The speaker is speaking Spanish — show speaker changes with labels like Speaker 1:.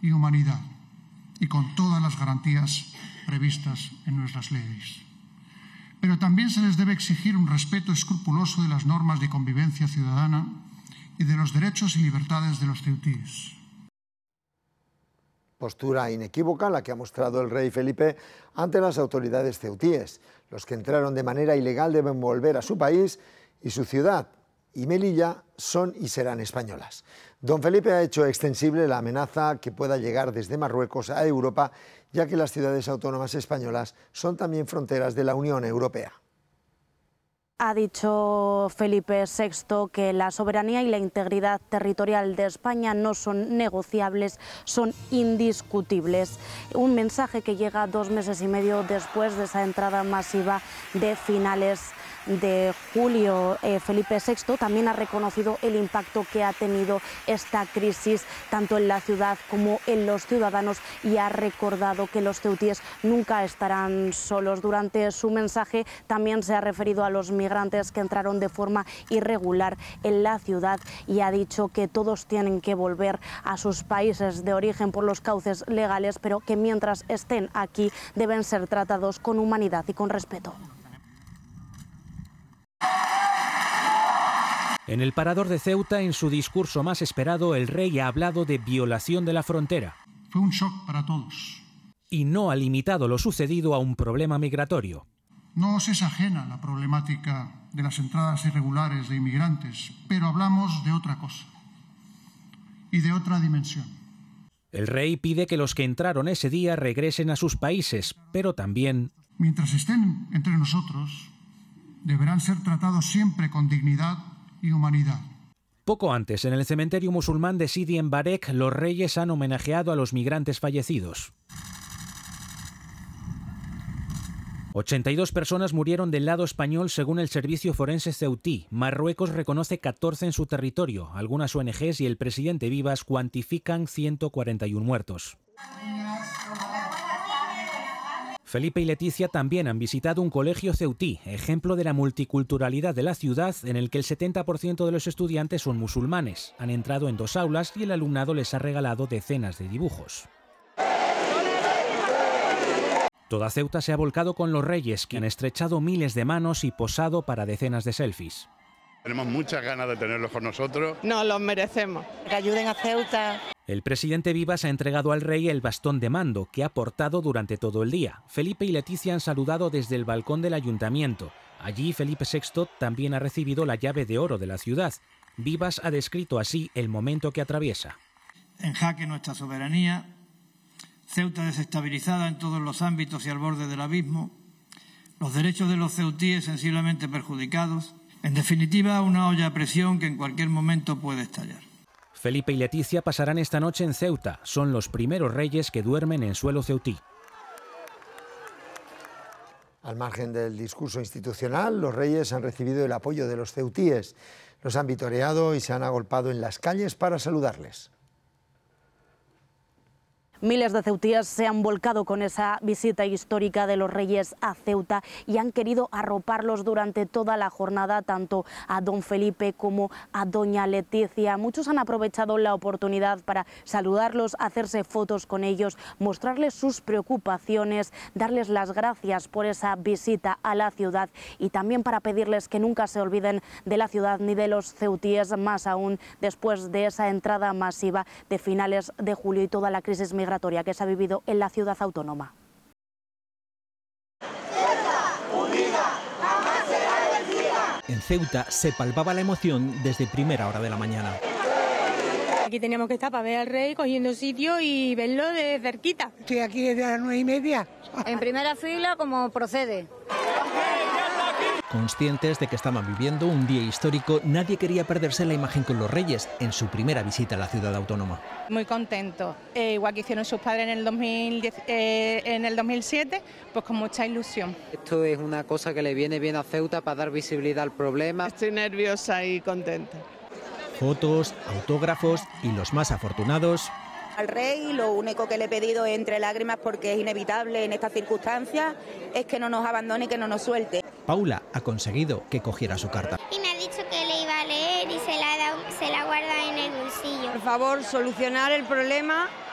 Speaker 1: y humanidad, y con todas las garantías previstas en nuestras leyes. Pero también se les debe exigir un respeto escrupuloso de las normas de convivencia ciudadana y de los derechos y libertades de los ceutíes.
Speaker 2: Postura inequívoca la que ha mostrado el rey Felipe ante las autoridades ceutíes. Los que entraron de manera ilegal deben volver a su país y su ciudad y Melilla son y serán españolas. Don Felipe ha hecho extensible la amenaza que pueda llegar desde Marruecos a Europa, ya que las ciudades autónomas españolas son también fronteras de la Unión Europea.
Speaker 3: Ha dicho Felipe VI que la soberanía y la integridad territorial de España no son negociables, son indiscutibles. Un mensaje que llega 2 meses y medio después de esa entrada masiva de finales de julio. Felipe VI también ha reconocido el impacto que ha tenido esta crisis tanto en la ciudad como en los ciudadanos y ha recordado que los ceutíes nunca estarán solos. Durante su mensaje también se ha referido a los migrantes que entraron de forma irregular en la ciudad y ha dicho que todos tienen que volver a sus países de origen por los cauces legales, pero que mientras estén aquí deben ser tratados con humanidad y con respeto.
Speaker 4: En el Parador de Ceuta, en su discurso más esperado, el rey ha hablado de violación de la frontera.
Speaker 1: Fue un shock para todos.
Speaker 4: Y no ha limitado lo sucedido a un problema migratorio.
Speaker 1: No os es ajena la problemática de las entradas irregulares de inmigrantes, pero hablamos de otra cosa y de otra dimensión.
Speaker 4: El rey pide que los que entraron ese día regresen a sus países, pero también...
Speaker 1: Mientras estén entre nosotros, deberán ser tratados siempre con dignidad y humanidad.
Speaker 4: Poco antes, en el cementerio musulmán de Sidi en Barek, los reyes han homenajeado a los migrantes fallecidos. 82 personas murieron del lado español según el servicio forense ceutí. Marruecos reconoce 14 en su territorio. Algunas ONGs y el presidente Vivas cuantifican 141 muertos. Felipe y Leticia también han visitado un colegio ceutí, ejemplo de la multiculturalidad de la ciudad, en el que el 70% de los estudiantes son musulmanes. Han entrado en 2 aulas y el alumnado les ha regalado decenas de dibujos. Toda Ceuta se ha volcado con los reyes, que han estrechado miles de manos y posado para decenas de selfies.
Speaker 5: Tenemos muchas ganas de tenerlos con nosotros.
Speaker 6: Nos los merecemos.
Speaker 7: Que ayuden a Ceuta.
Speaker 4: El presidente Vivas ha entregado al rey el bastón de mando que ha portado durante todo el día. Felipe y Leticia han saludado desde el balcón del ayuntamiento. Allí Felipe VI también ha recibido la llave de oro de la ciudad. Vivas ha descrito así el momento que atraviesa.
Speaker 8: En jaque nuestra soberanía, Ceuta desestabilizada en todos los ámbitos y al borde del abismo, los derechos de los ceutíes sensiblemente perjudicados, en definitiva una olla a presión que en cualquier momento puede estallar.
Speaker 4: Felipe y Leticia pasarán esta noche en Ceuta. Son los primeros reyes que duermen en suelo ceutí.
Speaker 2: Al margen del discurso institucional, los reyes han recibido el apoyo de los ceutíes. Los han vitoreado y se han agolpado en las calles para saludarles.
Speaker 3: Miles de ceutíes se han volcado con esa visita histórica de los reyes a Ceuta y han querido arroparlos durante toda la jornada, tanto a don Felipe como a doña Leticia. Muchos han aprovechado la oportunidad para saludarlos, hacerse fotos con ellos, mostrarles sus preocupaciones, darles las gracias por esa visita a la ciudad y también para pedirles que nunca se olviden de la ciudad ni de los ceutíes, más aún después de esa entrada masiva de finales de julio y toda la crisis migratoria que se ha vivido en la ciudad autónoma.
Speaker 9: En Ceuta se palpaba la emoción desde primera hora de la mañana.
Speaker 10: Aquí teníamos que estar para ver al rey cogiendo sitio y verlo de cerquita.
Speaker 11: Estoy aquí desde las 9:30.
Speaker 12: En primera fila como procede.
Speaker 9: Conscientes de que estaban viviendo un día histórico, nadie quería perderse la imagen con los reyes en su primera visita a la ciudad autónoma.
Speaker 6: Muy contentos, igual que hicieron sus padres en el 2007, pues con mucha ilusión.
Speaker 13: Esto es una cosa que le viene bien a Ceuta para dar visibilidad al problema.
Speaker 6: Estoy nerviosa y contenta.
Speaker 9: Fotos, autógrafos y los más afortunados.
Speaker 7: Al rey lo único que le he pedido entre lágrimas, porque es inevitable en estas circunstancias, es que no nos abandone y que no nos suelte.
Speaker 9: Paula ha conseguido que cogiera su carta.
Speaker 14: Y me ha dicho que le iba a leer y se la guarda en el bolsillo.
Speaker 10: Por favor, solucionar el problema